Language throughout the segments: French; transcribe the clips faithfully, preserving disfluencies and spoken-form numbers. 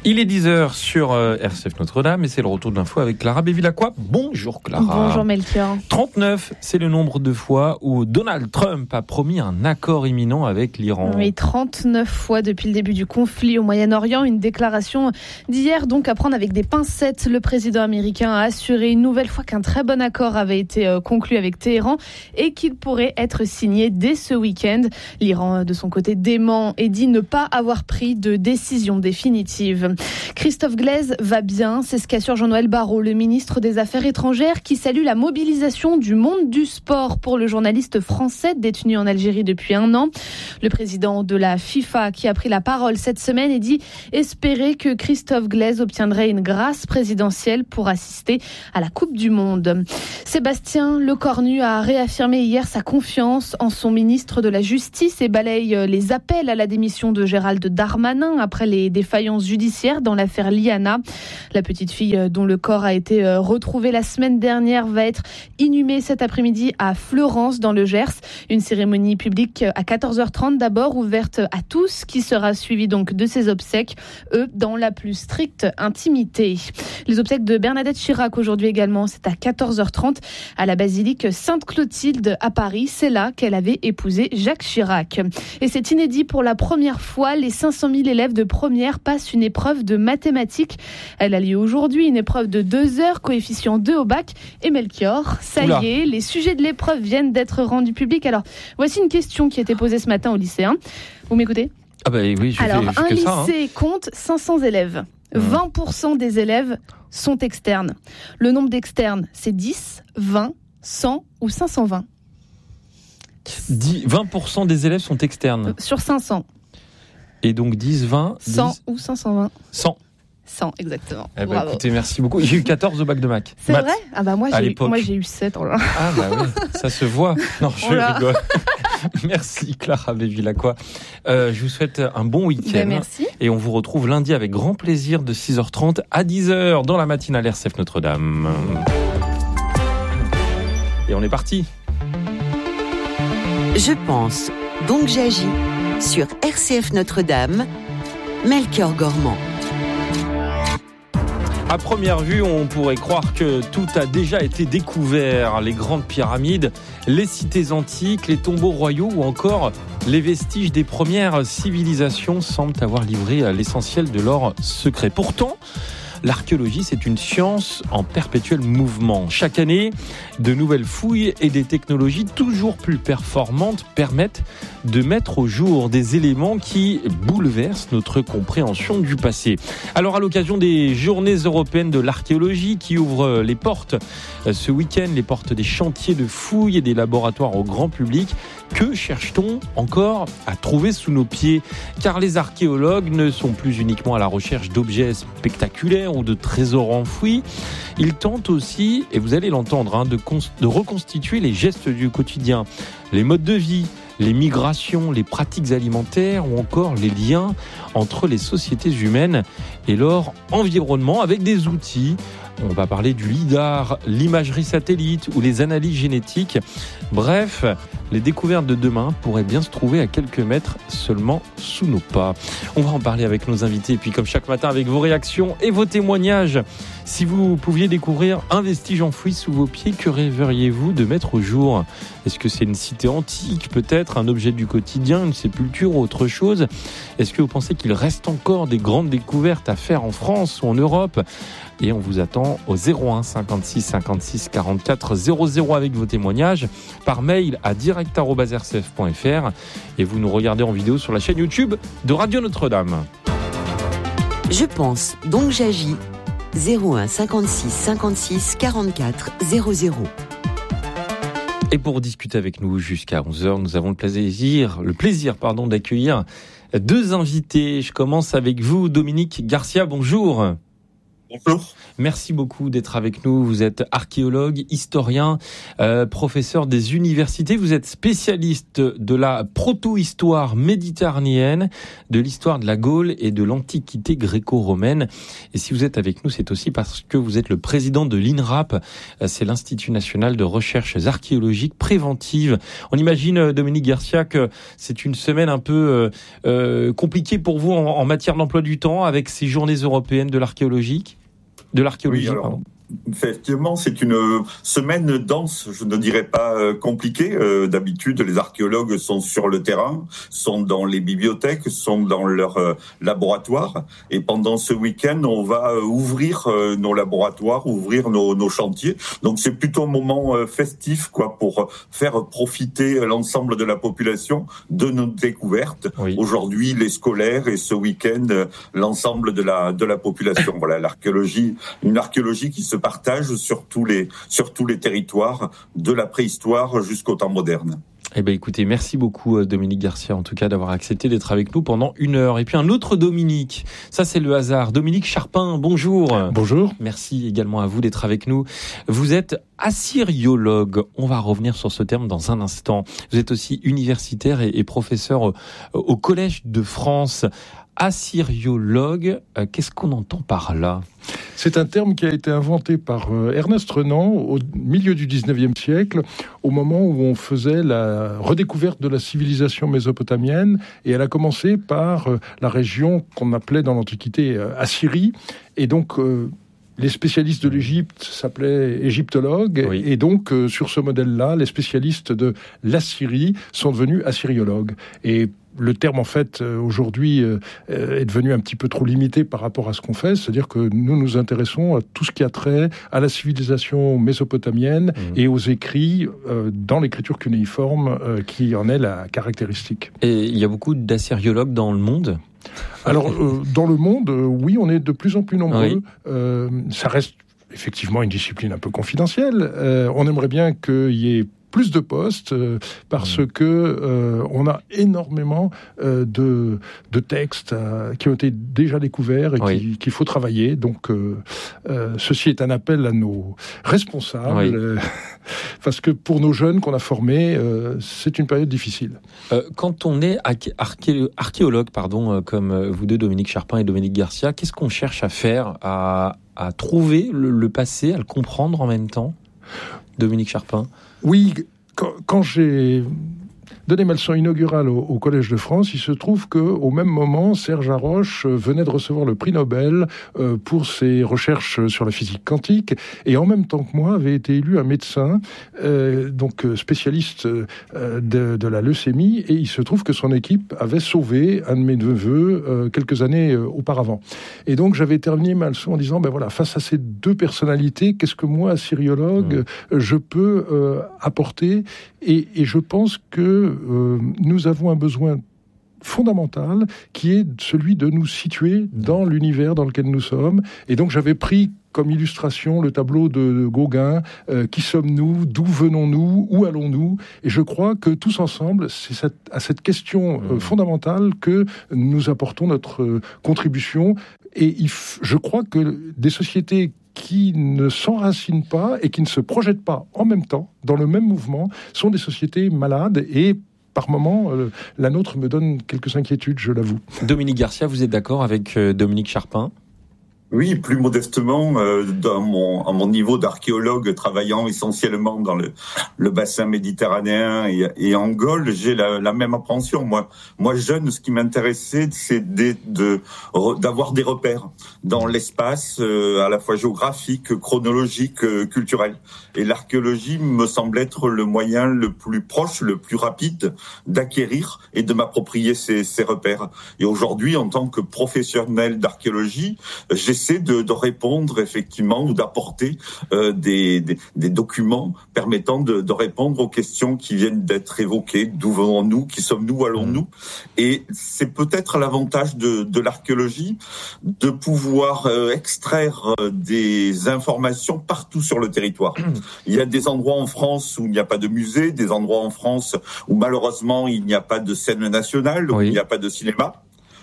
Il est dix heures sur euh, R C F Notre-Dame et c'est le retour de l'info avec Clara Bevilacqua. Bonjour Clara. Bonjour Melchior. trente-neuf, c'est le nombre de fois où Donald Trump a promis un accord imminent avec l'Iran. Oui, trente-neuf fois depuis le début du conflit au Moyen-Orient. Une déclaration d'hier donc à prendre avec des pincettes. Le président américain a assuré une nouvelle fois qu'un très bon accord avait été conclu avec Téhéran et qu'il pourrait être signé dès ce week-end. L'Iran, de son côté, dément et dit ne pas avoir pris de décision définitive. Christophe Glaise va bien, c'est ce qu'assure Jean-Noël Barrot, le ministre des Affaires étrangères, qui salue la mobilisation du monde du sport pour le journaliste français détenu en Algérie depuis un an. Le président de la FIFA qui a pris la parole cette semaine et dit espérer que Christophe Glaise obtiendrait une grâce présidentielle pour assister à la Coupe du Monde. Sébastien Lecornu a réaffirmé hier sa confiance en son ministre de la Justice et balaye les appels à la démission de Gérald Darmanin après les défaillances judiciaires dans l'affaire Liana. La petite fille dont le corps a été retrouvé la semaine dernière va être inhumée cet après-midi à Fleurance dans le Gers. Une cérémonie publique à quatorze heures trente d'abord, ouverte à tous, qui sera suivie donc de ses obsèques, eux dans la plus stricte intimité. Les obsèques de Bernadette Chirac aujourd'hui également, c'est à quatorze heures trente à la basilique Sainte-Clotilde à Paris. C'est là qu'elle avait épousé Jacques Chirac. Et c'est inédit pour la première fois, les cinq cent mille élèves de première passent une épreuve de mathématiques. Elle a lieu aujourd'hui, une épreuve de deux heures, coefficient deux au bac. Et Melchior, ça Oula. y est, les sujets de l'épreuve viennent d'être rendus publics. Alors, voici une question qui a été posée ce matin aux lycéens. Vous m'écoutez ? Ah bah oui, je Alors, fais, je un fais lycée ça, hein. compte cinq cents élèves. Mmh. vingt pour cent des élèves sont externes. Le nombre d'externes, c'est dix, vingt, cent ou cinq cent vingt. dix, vingt pour cent des élèves sont externes. Euh, sur cinq cents. Et donc dix, vingt, dix... cent ou cinq cent vingt. cent. cent, exactement. Eh ben, écoutez, merci beaucoup. J'ai eu quatorze au bac de maths. C'est Maths. vrai ? Ah bah moi à j'ai, l'époque. moi j'ai eu sept. Oh là. Ah bah oui, ça se voit. Non, je Oh là. rigole. Merci Clara Bevilacqua. Euh, je vous souhaite un bon week-end. Ben, merci. Et on vous retrouve lundi avec grand plaisir de six heures trente à dix heures dans la matinale R C F Notre-Dame. Et on est parti. Je pense, donc j'agis sur R C F Notre-Dame. Melchior Gormand. À première vue, on pourrait croire que tout a déjà été découvert. Les grandes pyramides, les cités antiques, les tombeaux royaux ou encore les vestiges des premières civilisations semblent avoir livré l'essentiel de leurs secrets. Pourtant, l'archéologie, c'est une science en perpétuel mouvement. Chaque année, de nouvelles fouilles et des technologies toujours plus performantes permettent de mettre au jour des éléments qui bouleversent notre compréhension du passé. Alors, à l'occasion des Journées européennes de l'archéologie qui ouvrent les portes ce week-end, les portes des chantiers de fouilles et des laboratoires au grand public, que cherche-t-on encore à trouver sous nos pieds ? Car les archéologues ne sont plus uniquement à la recherche d'objets spectaculaires ou de trésors enfouis. Ils tentent aussi, et vous allez l'entendre, hein, de, cons- de reconstituer les gestes du quotidien, les modes de vie, les migrations, les pratiques alimentaires ou encore les liens entre les sociétés humaines et leur environnement avec des outils. On va parler du lidar, l'imagerie satellite ou les analyses génétiques. Bref, les découvertes de demain pourraient bien se trouver à quelques mètres seulement sous nos pas. On va en parler avec nos invités et puis comme chaque matin avec vos réactions et vos témoignages. Si vous pouviez découvrir un vestige enfoui sous vos pieds, que rêveriez-vous de mettre au jour ? Est-ce que c'est une cité antique, peut-être un objet du quotidien, une sépulture ou autre chose ? Est-ce que vous pensez qu'il reste encore des grandes découvertes à faire en France ou en Europe ? Et on vous attend au zéro un cinquante-six cinquante-six quarante-quatre zéro zéro avec vos témoignages, par mail à direct arobase r c f point f r et vous nous regardez en vidéo sur la chaîne YouTube de Radio Notre-Dame. Je pense, donc j'agis. zéro un cinquante-six cinquante-six quarante-quatre zéro zéro. Et pour discuter avec nous jusqu'à onze heures, nous avons le plaisir, le plaisir pardon, d'accueillir deux invités. Je commence avec vous, Dominique Garcia, bonjour. Bonjour. Merci beaucoup d'être avec nous. Vous êtes archéologue, historien, euh, professeur des universités. Vous êtes spécialiste de la proto-histoire méditerranéenne, de l'histoire de la Gaule et de l'Antiquité gréco-romaine. Et si vous êtes avec nous, c'est aussi parce que vous êtes le président de l'INRAP. C'est l'Institut national de recherches archéologiques préventives. On imagine, Dominique Garcia, que c'est une semaine un peu euh, compliquée pour vous en, en matière d'emploi du temps avec ces journées européennes de l'archéologie. De l'archéologie, oui, alors, pardon. Effectivement, c'est une semaine dense, je ne dirais pas euh, compliquée. Euh, d'habitude, les archéologues sont sur le terrain, sont dans les bibliothèques, sont dans leurs euh, laboratoires. Et pendant ce week-end, on va euh, ouvrir euh, nos laboratoires, ouvrir nos, nos chantiers. Donc, c'est plutôt un moment euh, festif, quoi, pour faire profiter l'ensemble de la population de nos découvertes. Oui. Aujourd'hui, les scolaires et ce week-end, euh, l'ensemble de la de la population. Voilà, l'archéologie, une archéologie qui se partage sur tous les sur tous les territoires, de la préhistoire jusqu'au temps moderne. Eh ben écoutez, merci beaucoup Dominique Garcia en tout cas d'avoir accepté d'être avec nous pendant une heure. Et puis un autre Dominique, ça c'est le hasard. Dominique Charpin, bonjour. Bonjour. Merci également à vous d'être avec nous. Vous êtes assyriologue. On va revenir sur ce terme dans un instant. Vous êtes aussi universitaire et, et professeur au, au Collège de France. Assyriologue, euh, qu'est-ce qu'on entend par là ? C'est un terme qui a été inventé par euh, Ernest Renan au milieu du dix-neuvième siècle, au moment où on faisait la redécouverte de la civilisation mésopotamienne, et elle a commencé par euh, la région qu'on appelait dans l'Antiquité euh, Assyrie, et donc euh, les spécialistes de l'Égypte s'appelaient égyptologues, oui. Et donc euh, sur ce modèle-là, les spécialistes de l'Assyrie sont devenus assyriologues. Et le terme, en fait, aujourd'hui, euh, est devenu un petit peu trop limité par rapport à ce qu'on fait. C'est-à-dire que nous nous intéressons à tout ce qui a trait à la civilisation mésopotamienne mmh. et aux écrits euh, dans l'écriture cunéiforme euh, qui en est la caractéristique. Et il y a beaucoup d'assyriologues dans le monde ? Alors, euh, dans le monde, euh, oui, on est de plus en plus nombreux. Oui. Euh, ça reste effectivement une discipline un peu confidentielle. Euh, on aimerait bien qu'il y ait plus de postes euh, parce mmh. que euh, on a énormément euh, de, de textes euh, qui ont été déjà découverts et oui. qui, qu'il faut travailler. Donc, euh, euh, ceci est un appel à nos responsables oui. euh, parce que pour nos jeunes qu'on a formés, euh, c'est une période difficile. Euh, quand on est arché- archéologue, pardon, euh, comme vous deux, Dominique Charpin et Dominique Garcia, qu'est-ce qu'on cherche à faire, à, à trouver le, le passé, à le comprendre en même temps ? Dominique Charpin. Oui, quand, quand j'ai donné ma leçon inaugurale au, au Collège de France, il se trouve qu'au même moment, Serge Haroche venait de recevoir le prix Nobel euh, pour ses recherches sur la physique quantique, et en même temps que moi avait été élu un médecin, euh, donc spécialiste euh, de, de la leucémie, et il se trouve que son équipe avait sauvé un de mes neveux euh, quelques années euh, auparavant. Et donc j'avais terminé ma leçon en disant, ben voilà, face à ces deux personnalités, qu'est-ce que moi, assyriologue, mmh. je peux euh, apporter, et, et je pense que Euh, nous avons un besoin fondamental qui est celui de nous situer dans l'univers dans lequel nous sommes. Et donc j'avais pris comme illustration le tableau de Gauguin, euh, qui sommes-nous, d'où venons-nous, où allons-nous ? Et je crois que tous ensemble, c'est cette, à cette question euh, fondamentale que nous apportons notre euh, contribution. Et il f- je crois que des sociétés qui ne s'enracinent pas et qui ne se projettent pas en même temps, dans le même mouvement, sont des sociétés malades, et par moments, euh, la nôtre me donne quelques inquiétudes, je l'avoue. Dominique Garcia, vous êtes d'accord avec euh, Dominique Charpin ? Oui, plus modestement, euh, dans mon, à mon niveau d'archéologue, travaillant essentiellement dans le, le bassin méditerranéen et, et en Gaule, j'ai la, la même appréhension. Moi, moi jeune, ce qui m'intéressait, c'est de, de, d'avoir des repères dans l'espace, euh, à la fois géographique, chronologique, euh, culturel. Et l'archéologie me semble être le moyen le plus proche, le plus rapide d'acquérir et de m'approprier ces, ces repères. Et aujourd'hui, en tant que professionnel d'archéologie, j'essaie De, de répondre effectivement ou d'apporter euh, des, des, des documents permettant de, de répondre aux questions qui viennent d'être évoquées. D'où venons-nous ? Qui sommes-nous ? Où allons-nous ? Et c'est peut-être l'avantage de, de l'archéologie de pouvoir euh, extraire euh, des informations partout sur le territoire. Il y a des endroits en France où il n'y a pas de musée, des endroits en France où malheureusement il n'y a pas de scène nationale, où oui. il n'y a pas de cinéma.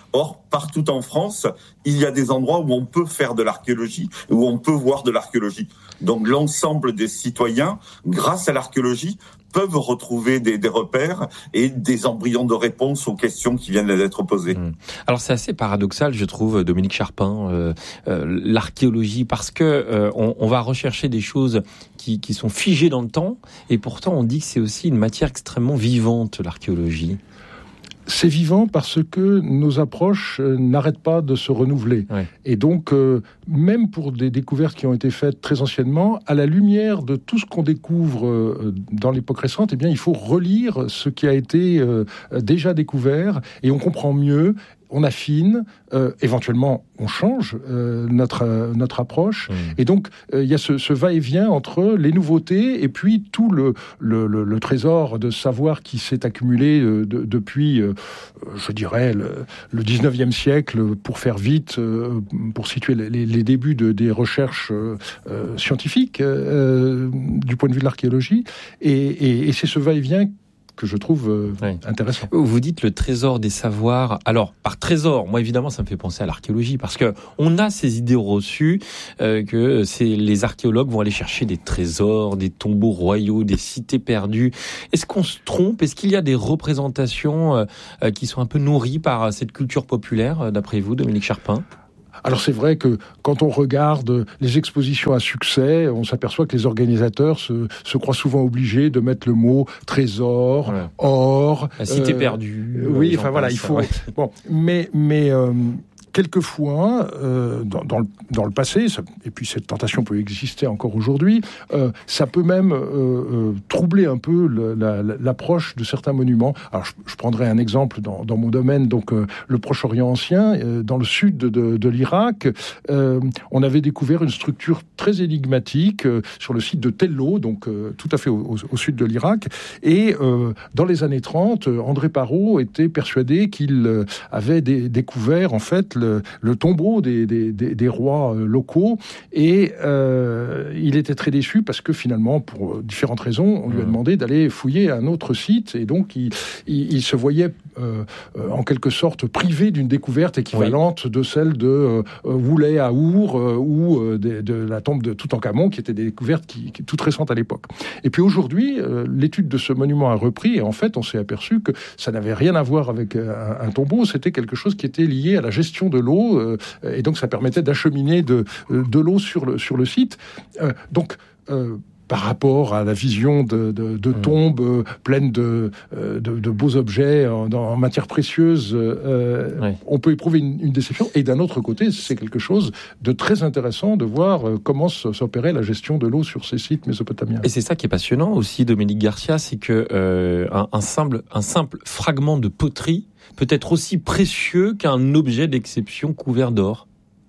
Or, partout en France, il y a des endroits où on peut faire de l'archéologie, où on peut voir de l'archéologie. Donc l'ensemble des citoyens, grâce à l'archéologie, peuvent retrouver des, des repères et des embryons de réponses aux questions qui viennent d'être posées. Mmh. Alors c'est assez paradoxal, je trouve, Dominique Charpin, euh, euh, l'archéologie, parce que euh, on, on va rechercher des choses qui, qui sont figées dans le temps, et pourtant on dit que c'est aussi une matière extrêmement vivante, l'archéologie. C'est vivant parce que nos approches n'arrêtent pas de se renouveler. Ouais. Et donc, euh, même pour des découvertes qui ont été faites très anciennement, à la lumière de tout ce qu'on découvre euh, dans l'époque récente, eh bien, il faut relire ce qui a été euh, déjà découvert et on comprend mieux. On affine, euh, éventuellement on change euh, notre euh, notre approche, mmh. et donc il euh, y a ce, ce va-et-vient entre les nouveautés et puis tout le le, le, le trésor de savoir qui s'est accumulé euh, de, depuis, euh, je dirais, le, le dix-neuvième siècle, pour faire vite, euh, pour situer les, les débuts de, des recherches euh, euh, scientifiques euh, du point de vue de l'archéologie, et, et, et c'est ce va-et-vient que je trouve euh, oui. intéressant. Vous dites le trésor des savoirs. Alors, par trésor, moi évidemment, ça me fait penser à l'archéologie, parce que on a ces idées reçues euh, que c'est les archéologues vont aller chercher des trésors, des tombeaux royaux, des cités perdues. Est-ce qu'on se trompe ? Est-ce qu'il y a des représentations euh, qui sont un peu nourries par cette culture populaire, d'après vous, Dominique Charpin ? Alors c'est vrai que quand on regarde les expositions à succès, on s'aperçoit que les organisateurs se, se croient souvent obligés de mettre le mot trésor, voilà. or, la cité euh, perdue. Oui, enfin voilà, il faut. Ouais. Bon, mais mais. Euh, Quelquefois, euh, dans, dans, le, dans le passé, ça, et puis cette tentation peut exister encore aujourd'hui, euh, ça peut même euh, euh, troubler un peu le, la, l'approche de certains monuments. Alors, je, je prendrai un exemple dans, dans mon domaine, donc euh, le Proche-Orient ancien, euh, dans le sud de, de, de l'Irak, euh, on avait découvert une structure très énigmatique euh, sur le site de Tello, donc euh, tout à fait au, au, au sud de l'Irak, et euh, dans les années trente, André Parrot était persuadé qu'il euh, avait dé- découvert, en fait, Le, le tombeau des, des, des, des rois locaux, et euh, il était très déçu parce que finalement, pour différentes raisons, on lui a demandé d'aller fouiller un autre site, et donc il, il, il se voyait euh, en quelque sorte privé d'une découverte équivalente oui. de celle de euh, Woulay à Our euh, ou euh, de, de la tombe de Toutankhamon, qui étaient des découvertes qui, qui, toutes récentes à l'époque. Et puis aujourd'hui, euh, l'étude de ce monument a repris, et en fait, on s'est aperçu que ça n'avait rien à voir avec un, un tombeau, c'était quelque chose qui était lié à la gestion de l'eau, euh, et donc ça permettait d'acheminer de, de l'eau sur le, sur le site. Euh, donc, euh, par rapport à la vision de, de, de tombes euh, pleines de, euh, de, de beaux objets en, en matière précieuse, euh, oui. on peut éprouver une, une déception. Et d'un autre côté, c'est quelque chose de très intéressant de voir euh, comment s'opérait la gestion de l'eau sur ces sites mésopotamiens. Et c'est ça qui est passionnant aussi, Dominique Garcia, c'est que euh, un, un, simple, un simple fragment de poterie peut être aussi précieux qu'un objet d'exception couvert d'or.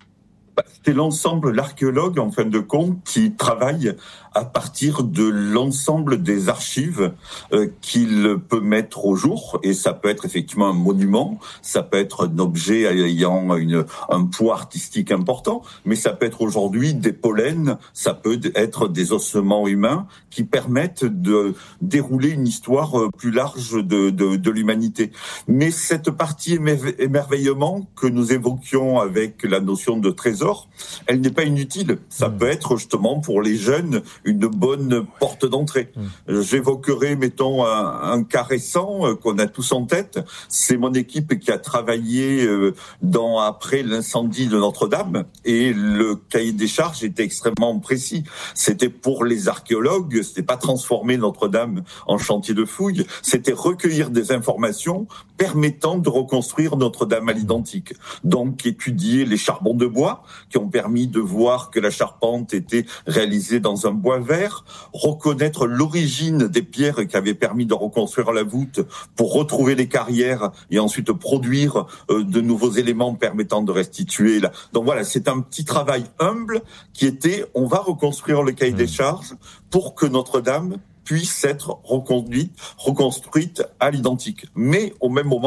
C'est l'ensemble, l'archéologue, en fin de compte, qui travaille à partir de l'ensemble des archives euh, qu'il peut mettre au jour. Et ça peut être effectivement un monument, ça peut être un objet ayant une, un poids artistique important, mais ça peut être aujourd'hui des pollens, ça peut être des ossements humains qui permettent de dérouler une histoire plus large de, de, de l'humanité. Mais cette partie émerveillement que nous évoquions avec la notion de trésor, elle n'est pas inutile. Ça mmh. peut être justement pour les jeunes une bonne porte d'entrée. Mmh. J'évoquerai, mettons, un, un cas récent euh, qu'on a tous en tête. C'est mon équipe qui a travaillé euh, dans après l'incendie de Notre-Dame, et le cahier des charges était extrêmement précis. C'était pour les archéologues, c'était pas transformer Notre-Dame en chantier de fouilles, c'était recueillir des informations permettant de reconstruire Notre-Dame à l'identique. Donc étudier les charbons de bois qui ont permis de voir que la charpente était réalisée dans un bois vert, reconnaître l'origine des pierres qui avaient permis de reconstruire la voûte pour retrouver les carrières et ensuite produire euh, de nouveaux éléments permettant de restituer. La... Donc voilà, c'est un petit travail humble qui était, on va reconstruire le cahier mmh. des charges pour que Notre-Dame puisse être reconduite, reconstruite à l'identique. Mais au même moment,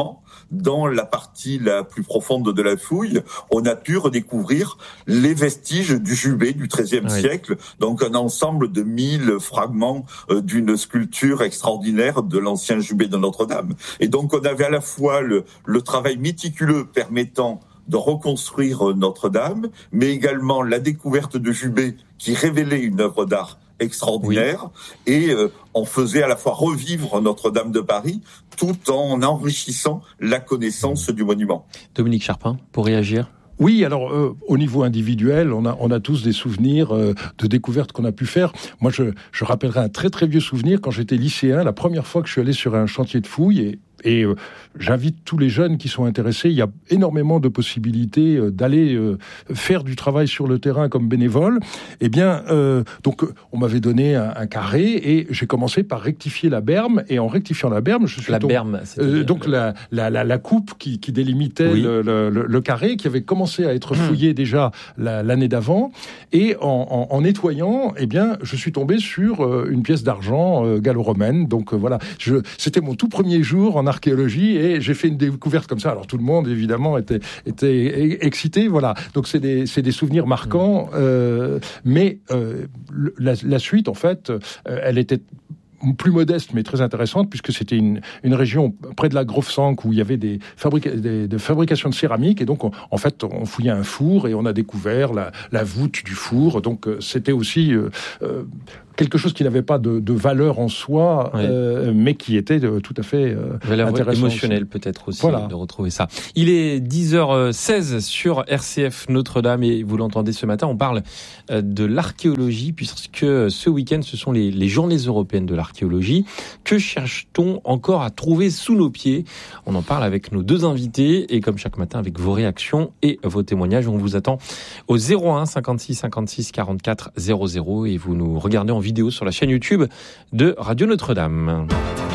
dans la partie la plus profonde de la fouille, on a pu redécouvrir les vestiges du jubé du treizième oui. siècle, donc un ensemble de mille fragments euh, d'une sculpture extraordinaire de l'ancien jubé de Notre-Dame. Et donc on avait à la fois le, le travail méticuleux permettant de reconstruire Notre-Dame, mais également la découverte de jubé qui révélait une œuvre d'art extraordinaire, oui. et euh, on faisait à la fois revivre Notre-Dame de Paris tout en enrichissant la connaissance du monument. Dominique Charpin, pour réagir. Oui, alors euh, au niveau individuel, on a on a tous des souvenirs euh, de découvertes qu'on a pu faire. Moi, je je rappellerai un très très vieux souvenir quand j'étais lycéen, la première fois que je suis allé sur un chantier de fouilles et Et euh, j'invite tous les jeunes qui sont intéressés. Il y a énormément de possibilités euh, d'aller euh, faire du travail sur le terrain comme bénévole. Eh bien, euh, donc on m'avait donné un, un carré et j'ai commencé par rectifier la berme. Et en rectifiant la berme, je suis la tombé, berme, euh, donc la, la la la coupe qui, qui délimitait oui. le, le, le carré, qui avait commencé à être fouillé mmh. déjà la, l'année d'avant. Et en, en, en nettoyant, eh bien, je suis tombé sur euh, une pièce d'argent euh, gallo-romaine. Donc euh, voilà, je, c'était mon tout premier jour en archéologie et j'ai fait une découverte comme ça. Alors tout le monde évidemment était était excité. Voilà. Donc c'est des c'est des souvenirs marquants. Euh, mais euh, la, la suite en fait, euh, elle était plus modeste mais très intéressante puisque c'était une une région près de la Grove-Sank où il y avait des fabrica- des, des fabrications de céramique et donc on, en fait on fouillait un four et on a découvert la la voûte du four. Donc c'était aussi euh, euh, quelque chose qui n'avait pas de, de valeur en soi, oui. euh, mais qui était de, tout à fait euh, valeur intéressant. Émotionnelle aussi. Peut-être aussi voilà. de retrouver ça. Il est dix heures seize sur R C F Notre-Dame et vous l'entendez ce matin, on parle de l'archéologie puisque ce week-end ce sont les, les journées européennes de l'archéologie. Que cherche-t-on encore à trouver sous nos pieds ? On en parle avec nos deux invités et comme chaque matin avec vos réactions et vos témoignages. On vous attend au zéro un cinquante-six cinquante-six quarante-quatre zéro zéro et vous nous regardez en vidéo sur la chaîne YouTube de Radio Notre-Dame.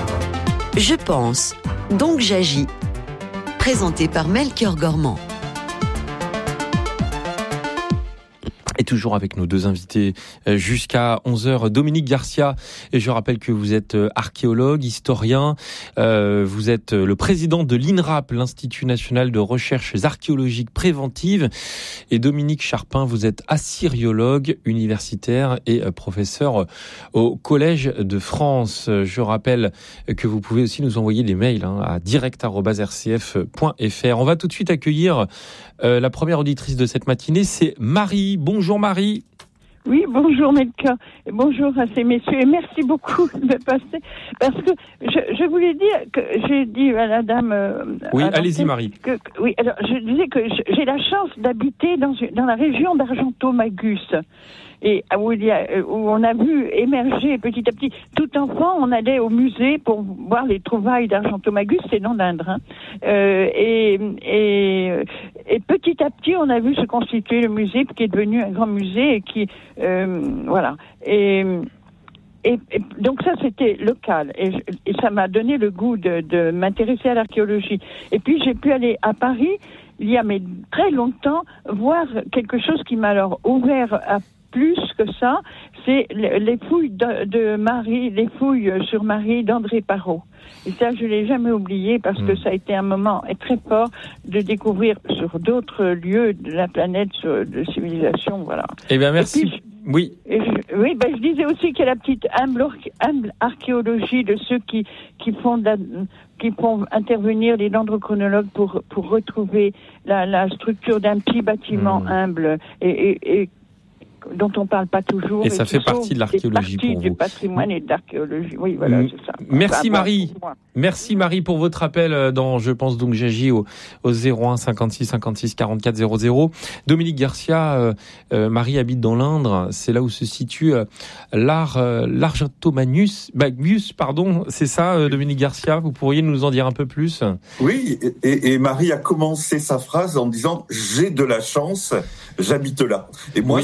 Je pense, donc j'agis. Présenté par Melchior Gormand. Et toujours avec nos deux invités jusqu'à onze heures, Dominique Garcia. Et je rappelle que vous êtes archéologue, historien. Euh, vous êtes le président de l'INRAP, l'Institut National de Recherches Archéologiques Préventives. Et Dominique Charpin, vous êtes assyriologue universitaire et professeur au Collège de France. Je rappelle que vous pouvez aussi nous envoyer des mails hein, à direct arobase r c f point f r. On va tout de suite accueillir euh, la première auditrice de cette matinée, c'est Marie. Bonjour Marie. Oui, bonjour Melchior, et bonjour à ces messieurs, et merci beaucoup de passer, parce que je, je voulais dire que j'ai dit à la dame... Euh, oui, allez-y Marie. Que, que, oui, alors je disais que j'ai la chance d'habiter dans, dans la région d'Argentomagus, et où, il y a, où on a vu émerger petit à petit. Tout enfant, on allait au musée pour voir les trouvailles d'Argentomagus, c'est dans l'Indre. Hein. Euh, et, et, et petit à petit, on a vu se constituer le musée, qui est devenu un grand musée, et qui... Euh, voilà. Et... Et, et donc ça c'était local et, et ça m'a donné le goût de, de m'intéresser à l'archéologie. Et puis j'ai pu aller à Paris il y a mais très longtemps voir quelque chose qui m'a alors ouvert à plus que ça, c'est les fouilles de, de Marie, les fouilles sur Marie d'André Parrot. Et ça, je l'ai jamais oublié parce mmh. que ça a été un moment très fort de découvrir sur d'autres lieux de la planète, sur, de civilisation, voilà. Eh bien, merci. Et puis, oui. Et je, oui, ben, je disais aussi qu'il y a la petite humble, humble archéologie de ceux qui, qui font de la, qui font intervenir les dendrochronologues pour, pour retrouver la, la structure d'un petit bâtiment mmh. humble et, et, et dont on parle pas toujours. Et ça fait partie de l'archéologie pour vous. Du patrimoine et de l'archéologie. Oui, voilà, mmh. c'est ça. Merci enfin, Marie. Bon, Merci Marie pour votre appel dans Je pense donc j'agis au, au zéro un cinquante-six cinquante-six quarante-quatre zéro zéro. Dominique Garcia, euh, euh, Marie habite dans l'Indre. C'est là où se situe euh, l'art, euh, l'Argentomagus, Magus, pardon. C'est ça, euh, Dominique Garcia. Vous pourriez nous en dire un peu plus? Oui, et, et Marie a commencé sa phrase en disant j'ai de la chance, j'habite là. Et moi, oui. cette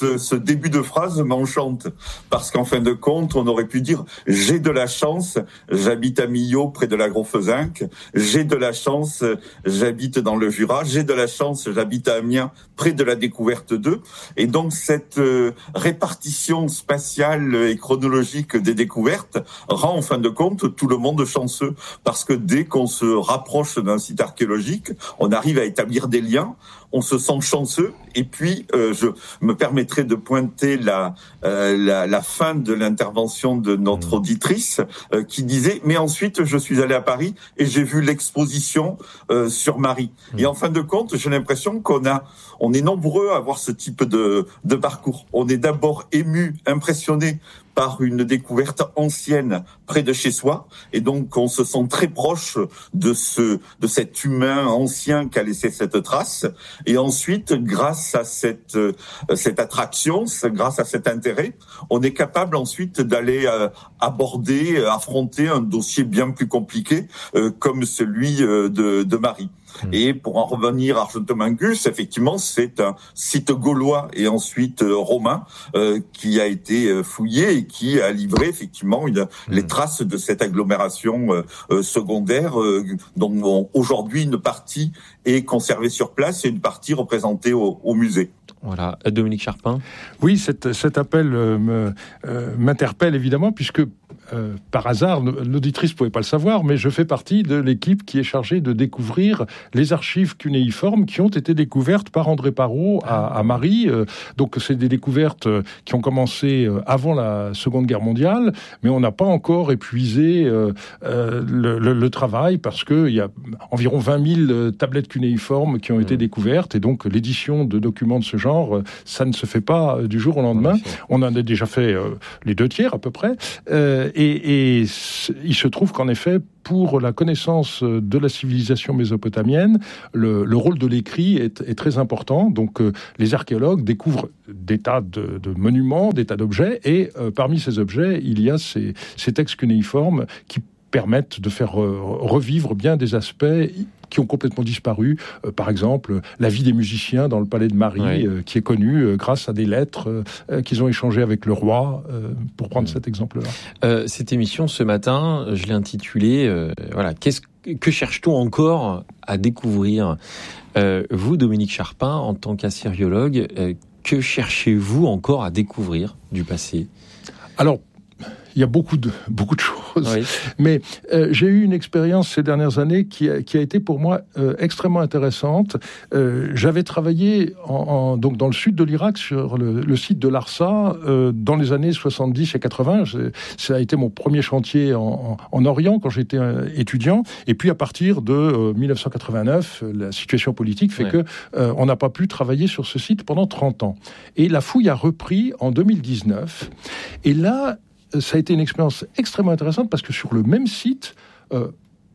cette, ce début de phrase m'enchante, parce qu'en fin de compte, on aurait pu dire « j'ai de la chance, j'habite à Millau, près de la Gros-Fezinc, j'ai de la chance, j'habite dans le Jura, j'ai de la chance, j'habite à Amiens, près de la découverte deux ». Et donc cette euh, répartition spatiale et chronologique des découvertes rend en fin de compte tout le monde chanceux, parce que dès qu'on se rapproche d'un site archéologique, on arrive à établir des liens, on se sent chanceux. Et puis, euh, je me permettrai de pointer la, euh, la, la fin de l'intervention de notre auditrice euh, qui disait « Mais ensuite, je suis allé à Paris et j'ai vu l'exposition euh, sur Marie. » Et en fin de compte, j'ai l'impression qu'on a, on est nombreux à avoir ce type de, de parcours. On est d'abord ému, impressionné par une découverte ancienne près de chez soi, et donc on se sent très proche de ce de cet humain ancien qui a laissé cette trace. Et ensuite, grâce à cette euh, cette attraction, grâce à cet intérêt, on est capable ensuite d'aller euh, aborder, euh, affronter un dossier bien plus compliqué euh, comme celui euh, de, de Marie. Et pour en revenir à Argentomingus, effectivement, c'est un site gaulois et ensuite euh, romain euh, qui a été euh, fouillé et qui a livré effectivement une, les traces de cette agglomération euh, euh, secondaire euh, dont on, aujourd'hui une partie est conservée sur place et une partie représentée au, au musée. Voilà, Dominique Charpin. Oui, cet, cet appel euh, me, euh, m'interpelle évidemment, puisque euh, par hasard, l'auditrice ne pouvait pas le savoir, mais je fais partie de l'équipe qui est chargée de découvrir les archives cunéiformes qui ont été découvertes par André Parrot à, à Marie. Euh, donc c'est des découvertes qui ont commencé avant la Seconde Guerre mondiale, mais on n'a pas encore épuisé euh, euh, le, le, le travail, parce qu'il y a environ vingt mille tablettes cunéiformes qui ont été mmh. découvertes, et donc l'édition de documents de ce genre, ça ne se fait pas du jour au lendemain. On en a déjà fait euh, les deux tiers à peu près. Euh, et, et il se trouve qu'en effet, pour la connaissance de la civilisation mésopotamienne, le, le rôle de l'écrit est, est très important. Donc euh, les archéologues découvrent des tas de, de monuments, des tas d'objets, et euh, parmi ces objets, il y a ces, ces textes cunéiformes qui permettent de faire euh, revivre bien des aspects qui ont complètement disparu. Euh, par exemple, la vie des musiciens dans le palais de Marie, oui. euh, qui est connue euh, grâce à des lettres euh, qu'ils ont échangées avec le roi, euh, pour prendre mmh. cet exemple-là. Euh, cette émission, ce matin, je l'ai intitulée euh, voilà, qu'est-ce que cherche-t-on encore à découvrir ? euh, Vous, Dominique Charpin, en tant qu'assyriologue, euh, que cherchez-vous encore à découvrir du passé ? Alors, il y a beaucoup de, beaucoup de choses. Oui. Mais euh, j'ai eu une expérience ces dernières années qui a, qui a été pour moi euh, extrêmement intéressante. Euh, j'avais travaillé en, en, donc dans le sud de l'Irak, sur le, le site de Larsa, euh, dans les années soixante-dix et quatre-vingts. Ça a été mon premier chantier en, en, en Orient quand j'étais euh, étudiant. Et puis à partir de euh, mille neuf cent quatre-vingt-neuf, la situation politique fait ouais. que euh, on n'a pas pu travailler sur ce site pendant trente ans. Et la fouille a repris en deux mille dix-neuf. Et là, ça a été une expérience extrêmement intéressante, parce que sur le même site, euh,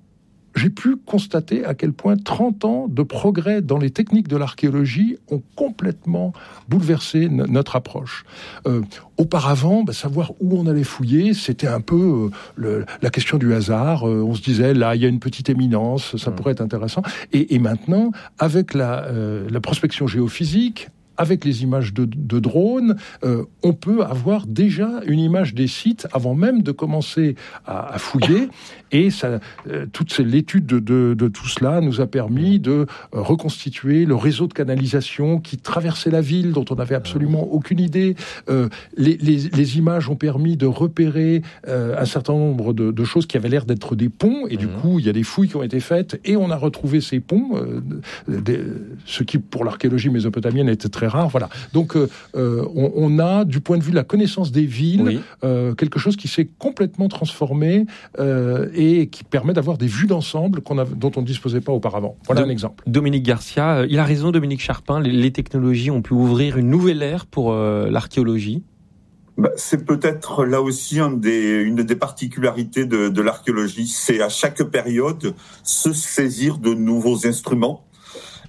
j'ai pu constater à quel point trente ans de progrès dans les techniques de l'archéologie ont complètement bouleversé n- notre approche. Euh, auparavant, bah, savoir où on allait fouiller, c'était un peu euh, le, la question du hasard. Euh, on se disait, là, il y a une petite éminence, ça mmh. pourrait être intéressant. Et, et maintenant, avec la, euh, la prospection géophysique, avec les images de, de drones, euh, on peut avoir déjà une image des sites avant même de commencer à, à fouiller. Et ça, euh, toute l'étude de, de, de tout cela nous a permis de euh, reconstituer le réseau de canalisation qui traversait la ville, dont on n'avait absolument aucune idée. Euh, les, les, les images ont permis de repérer euh, un certain nombre de, de choses qui avaient l'air d'être des ponts. Et mmh. du coup, il y a des fouilles qui ont été faites et on a retrouvé ces ponts, euh, des, ce qui, pour l'archéologie mésopotamienne, était très rare. Voilà. Donc, euh, on, on a, du point de vue de la connaissance des villes, oui. euh, quelque chose qui s'est complètement transformé euh, et qui permet d'avoir des vues d'ensemble qu'on a, dont on ne disposait pas auparavant. Voilà Do- un exemple. Dominique Garcia, il a raison, Dominique Charpin, les, les technologies ont pu ouvrir une nouvelle ère pour euh, l'archéologie. Bah, c'est peut-être là aussi un des, une des particularités de, de l'archéologie, c'est à chaque période se saisir de nouveaux instruments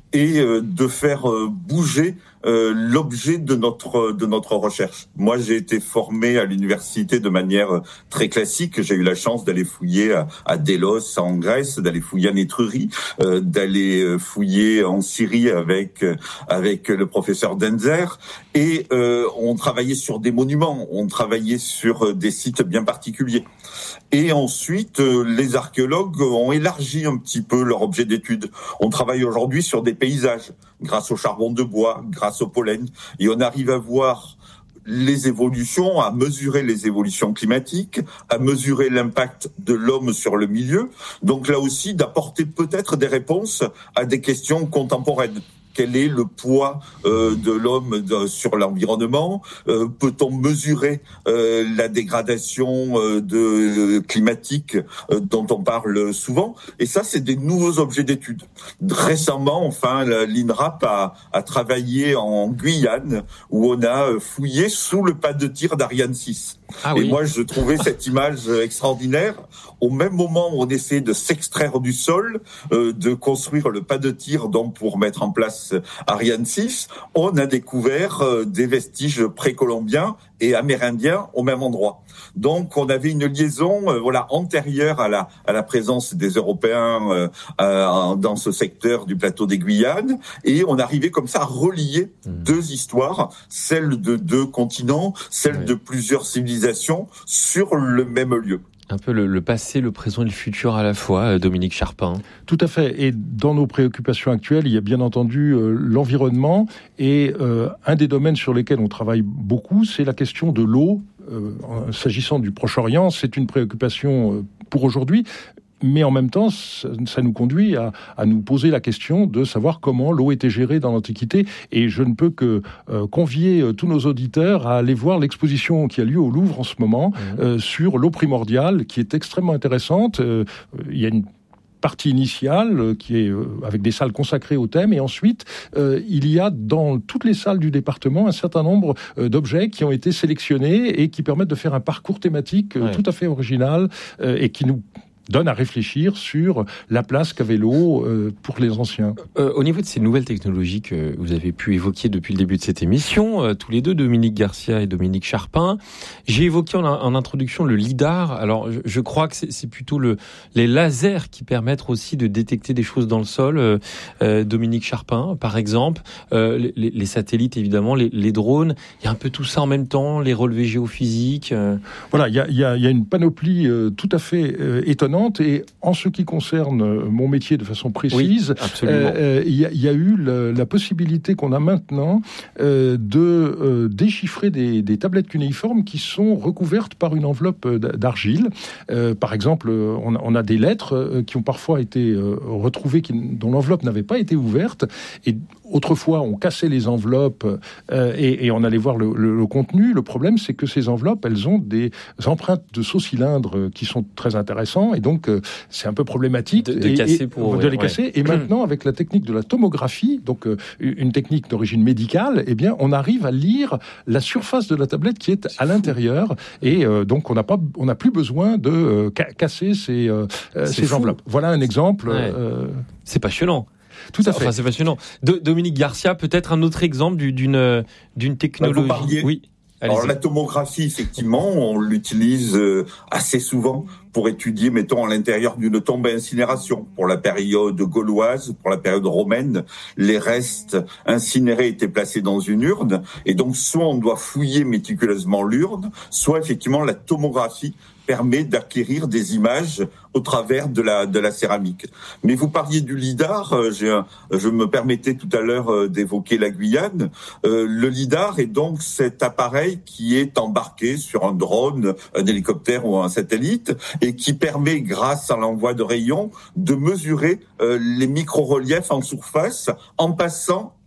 et euh, de faire euh, bouger euh, l'objet de notre de notre recherche. Moi, j'ai été formé à l'université de manière très classique. J'ai eu la chance d'aller fouiller à, à Délos en Grèce, d'aller fouiller en Étrurie, euh, d'aller fouiller en Syrie avec avec le professeur Denzer, et euh, on travaillait sur des monuments, on travaillait sur des sites bien particuliers. Et ensuite, euh, les archéologues ont élargi un petit peu leur objet d'étude. On travaille aujourd'hui sur des paysages, grâce au charbon de bois, grâce au pollen, et on arrive à voir les évolutions, à mesurer les évolutions climatiques, à mesurer l'impact de l'homme sur le milieu. Donc là aussi, d'apporter peut-être des réponses à des questions contemporaines. Quel est le poids euh, de l'homme de, sur l'environnement? euh, Peut-on mesurer euh, la dégradation euh, de, climatique euh, dont on parle souvent? Et ça, c'est des nouveaux objets d'étude. Récemment, enfin, l'INRAP a, a travaillé en Guyane, où on a fouillé sous le pas de tir d'Ariane six. Ah oui. Et moi, je trouvais cette image extraordinaire. Au même moment où on essaie de s'extraire du sol, euh, de construire le pas de tir, donc pour mettre en place Ariane six, on a découvert euh, des vestiges précolombiens et amérindiens au même endroit. Donc, on avait une liaison, euh, voilà, antérieure à la à la présence des Européens euh, euh, dans ce secteur du plateau des Guyanes, et on arrivait comme ça à relier mmh. deux histoires, celle de deux continents, celle oui. de plusieurs civilisations sur le même lieu. Un peu le, le passé, le présent et le futur à la fois, Dominique Charpin. Tout à fait. Et dans nos préoccupations actuelles, il y a bien entendu euh, l'environnement. Et euh, un des domaines sur lesquels on travaille beaucoup, c'est la question de l'eau. Euh, s'agissant du Proche-Orient, c'est une préoccupation euh, pour aujourd'hui. Mais en même temps, ça, ça nous conduit à, à nous poser la question de savoir comment l'eau était gérée dans l'Antiquité. Et je ne peux que euh, convier euh, tous nos auditeurs à aller voir l'exposition qui a lieu au Louvre en ce moment mmh. euh, sur l'eau primordiale, qui est extrêmement intéressante. Euh, il y a une partie initiale qui est euh, avec des salles consacrées au thème, et ensuite euh, il y a dans toutes les salles du département un certain nombre euh, d'objets qui ont été sélectionnés et qui permettent de faire un parcours thématique euh, ouais. tout à fait original euh, et qui nous donne à réfléchir sur la place qu'avait l'eau euh, pour les anciens. Euh, au niveau de ces nouvelles technologies que vous avez pu évoquer depuis le début de cette émission, euh, tous les deux, Dominique Garcia et Dominique Charpin, j'ai évoqué en, en introduction le lidar. Alors, je, je crois que c'est, c'est plutôt le, les lasers qui permettent aussi de détecter des choses dans le sol. Euh, euh, Dominique Charpin, par exemple, euh, les, les satellites, évidemment, les, les drones, il y a un peu tout ça en même temps, les relevés géophysiques. Euh... Voilà, il y a, y, a, y a une panoplie euh, tout à fait euh, étonnante. Et en ce qui concerne mon métier de façon précise, il oui, euh, y, y a eu la, la possibilité qu'on a maintenant euh, de euh, déchiffrer des, des tablettes cunéiformes qui sont recouvertes par une enveloppe d'argile. Euh, par exemple, on a, on a des lettres euh, qui ont parfois été euh, retrouvées, qui, dont l'enveloppe n'avait pas été ouverte. Et autrefois, on cassait les enveloppes euh, et, et on allait voir le, le, le contenu. Le problème, c'est que ces enveloppes, elles ont des empreintes de sauts-cylindres qui sont très intéressants. Et donc, euh, c'est un peu problématique de, de, et, casser et, pour, de ouais, les casser. Ouais. Et maintenant, avec la technique de la tomographie, donc euh, une technique d'origine médicale, eh bien, on arrive à lire la surface de la tablette qui est à l'intérieur. Et euh, donc, on n'a pas, on n'a plus besoin de euh, ca- casser ces, euh, ces enveloppes. Voilà un exemple. Ouais. Euh... C'est passionnant. Tout à fait. Enfin, c'est passionnant. De, Dominique Garcia, peut-être un autre exemple du, d'une, d'une technologie. Bah, vous parliez... Oui. Allez-y. Alors la tomographie, effectivement, on l'utilise euh, assez souvent pour étudier, mettons, à l'intérieur d'une tombe à incinération. Pour la période gauloise, pour la période romaine, les restes incinérés étaient placés dans une urne, et donc soit on doit fouiller méticuleusement l'urne, soit effectivement la tomographie permet d'acquérir des images au travers de la de la céramique. Mais vous parliez du lidar, euh, j'ai un, je me permettais tout à l'heure euh, d'évoquer la Guyane. Euh, le lidar est donc cet appareil qui est embarqué sur un drone, un hélicoptère ou un satellite, et qui permet, grâce à l'envoi de rayons, de mesurer euh, les micro-reliefs en surface en passant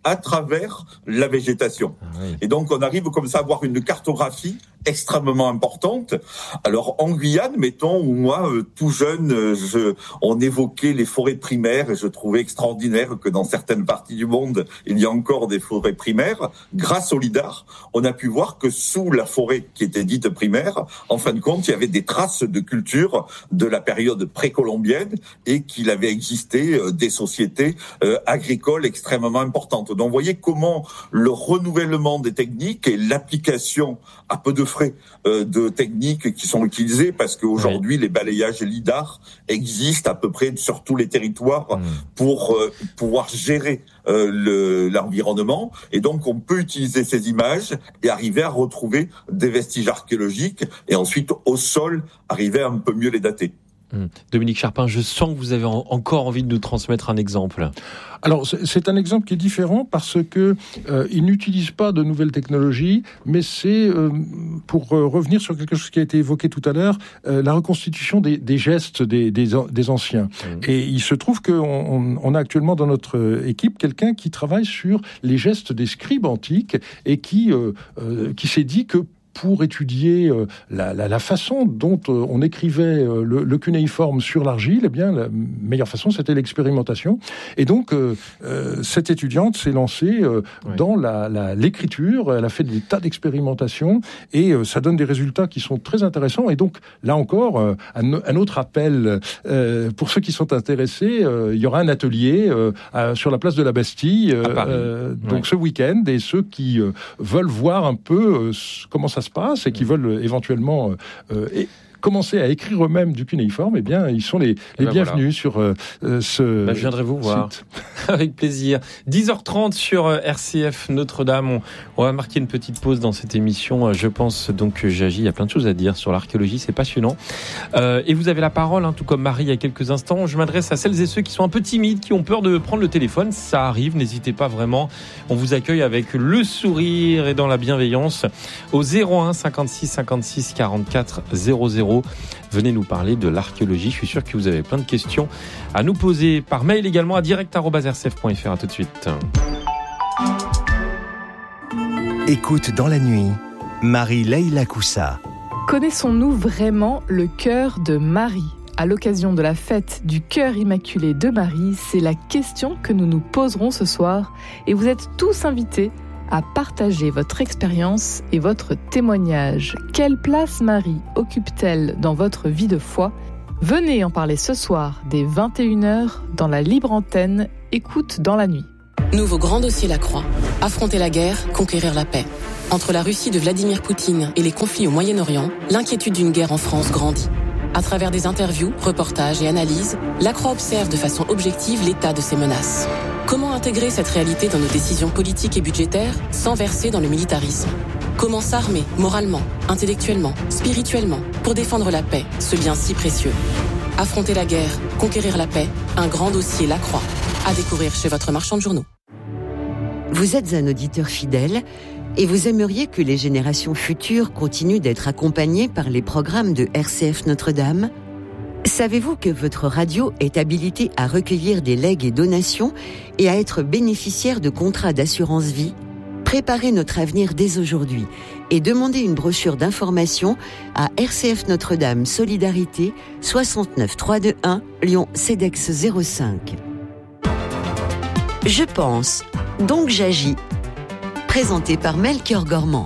à travers la végétation. Ah oui. Et donc, on arrive comme ça à avoir une cartographie extrêmement importante. Alors, en Guyane, mettons, où moi, euh, tout jeune, euh, je, on évoquait les forêts primaires et je trouvais extraordinaire que dans certaines parties du monde, il y a encore des forêts primaires. Grâce au lidar, on a pu voir que sous la forêt qui était dite primaire, en fin de compte, il y avait des traces de culture de la période précolombienne et qu'il avait existé euh, des sociétés euh, agricoles extrêmement importantes. Donc, vous voyez comment le renouvellement des techniques et l'application à peu de frais euh, de techniques qui sont utilisées, parce qu'aujourd'hui, oui. les balayages lidar existent à peu près sur tous les territoires mmh. pour euh, pouvoir gérer euh, le, l'environnement. Et donc, on peut utiliser ces images et arriver à retrouver des vestiges archéologiques et ensuite, au sol, arriver à un peu mieux les dater. Dominique Charpin, je sens que vous avez encore envie de nous transmettre un exemple. Alors, c'est un exemple qui est différent parce que euh, il n'utilise pas de nouvelles technologies, mais c'est, euh, pour euh, revenir sur quelque chose qui a été évoqué tout à l'heure, euh, la reconstitution des, des gestes des, des, des anciens. Mmh. Et il se trouve qu'on on, on a actuellement dans notre équipe quelqu'un qui travaille sur les gestes des scribes antiques et qui, euh, euh, qui s'est dit que pour étudier euh, la, la, la façon dont euh, on écrivait euh, le, le cunéiforme sur l'argile, eh bien, la meilleure façon, c'était l'expérimentation. Et donc, euh, euh, cette étudiante s'est lancée euh, oui. dans la, la, l'écriture. Elle a fait des tas d'expérimentations et euh, ça donne des résultats qui sont très intéressants. Et donc, là encore, euh, un, un autre appel euh, pour ceux qui sont intéressés. Euh, il y aura un atelier euh, à, sur la place de la Bastille, euh, euh, donc oui. ce week-end. Et ceux qui euh, veulent voir un peu euh, comment ça se passe et qui veulent éventuellement euh, et commencer à écrire eux-mêmes du cunéiforme, eh bien, ils sont les, les ben bienvenus voilà. sur euh, ce ben, je viendrai vous voir. Site. Avec plaisir. dix heures trente sur R C F Notre-Dame. On, on va marquer une petite pause dans cette émission. Je pense donc que j'agis. Il y a plein de choses à dire sur l'archéologie. C'est passionnant. Euh, et vous avez la parole, hein, tout comme Marie il y a quelques instants. Je m'adresse à celles et ceux qui sont un peu timides, qui ont peur de prendre le téléphone. Ça arrive. N'hésitez pas vraiment. On vous accueille avec le sourire et dans la bienveillance au zéro un cinquante-six cinquante-six quarante-quatre zéro zéro. Venez nous parler de l'archéologie. Je suis sûr que vous avez plein de questions à nous poser par mail également à direct arobase r c f point f r. À tout de suite. Écoute dans la nuit, Marie-Leila Coussa. Connaissons-nous vraiment le cœur de Marie ? À l'occasion de la fête du cœur immaculé de Marie, c'est la question que nous nous poserons ce soir et vous êtes tous invités à partager votre expérience et votre témoignage. Quelle place Marie occupe-t-elle dans votre vie de foi ? Venez en parler ce soir dès vingt et une heures dans la libre antenne Écoute dans la nuit. Nouveau grand dossier La Croix. Affronter la guerre, conquérir la paix. Entre la Russie de Vladimir Poutine et les conflits au Moyen-Orient, l'inquiétude d'une guerre en France grandit. À travers des interviews, reportages et analyses, La Croix observe de façon objective l'état de ces menaces. Comment intégrer cette réalité dans nos décisions politiques et budgétaires sans verser dans le militarisme ? Comment s'armer moralement, intellectuellement, spirituellement pour défendre la paix, ce bien si précieux ? Affronter la guerre, conquérir la paix, un grand dossier La Croix. À découvrir chez votre marchand de journaux. Vous êtes un auditeur fidèle et vous aimeriez que les générations futures continuent d'être accompagnées par les programmes de R C F Notre-Dame ? Savez-vous que votre radio est habilitée à recueillir des legs et donations et à être bénéficiaire de contrats d'assurance vie ? Préparez notre avenir dès aujourd'hui et demandez une brochure d'information à R C F Notre-Dame Solidarité soixante-neuf trois cent vingt-et-un Lyon CEDEX zéro cinq. Je pense, donc j'agis. Présenté par Melchior Gormand.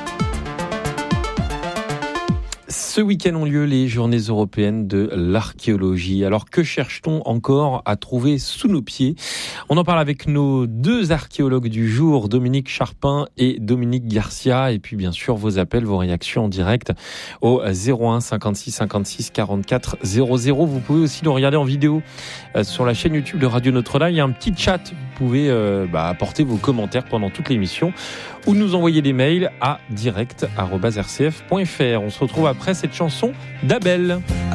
Ce week-end ont lieu les journées européennes de l'archéologie. Alors que cherche-t-on encore à trouver sous nos pieds ? On en parle avec nos deux archéologues du jour, Dominique Charpin et Dominique Garcia. Et puis bien sûr vos appels, vos réactions en direct au zéro un cinquante-six cinquante-six quarante-quatre zéro zéro. Vous pouvez aussi nous regarder en vidéo sur la chaîne YouTube de Radio Notre-Dame. Il y a un petit chat, vous pouvez euh, bah, apporter vos commentaires pendant toute l'émission ou nous envoyer des mails à direct arobase r c f point f r. On se retrouve après cette chanson d'Abel.